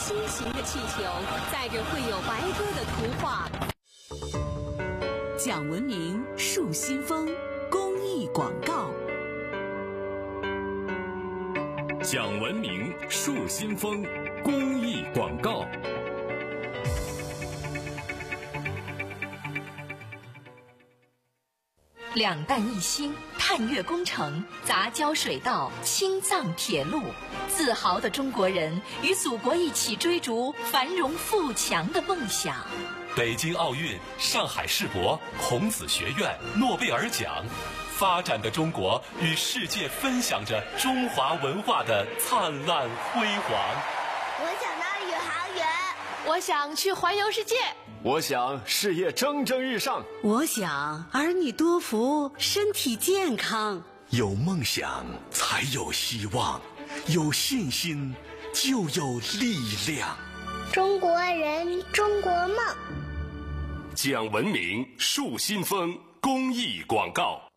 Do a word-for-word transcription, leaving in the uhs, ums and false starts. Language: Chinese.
新型的气球，载着绘有白鸽的图画。 讲文明树新风公益广告。 讲文明树新风公益广告。 两弹一星，探月工程，杂交水稻，青藏铁路，自豪的中国人与祖国一起追逐繁荣富强的梦想。 北京奥运、上海世博、孔子学院、诺贝尔奖，发展的中国与世界分享着中华文化的灿烂辉煌。 我想当宇航员， 我想去环游世界， 我想事业蒸蒸日上， 我想儿女多福，身体健康。 有梦想才有希望，有信心就有力量。 中国人，中国梦。 讲文明树新风公益广告。